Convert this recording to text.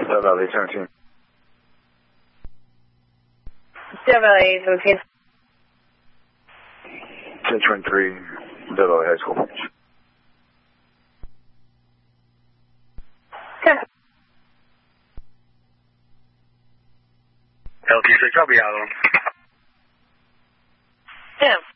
Death Valley 17. Death Valley 17. 1023, Death Valley High School. Okay. LT6, I'll be out on. Yeah.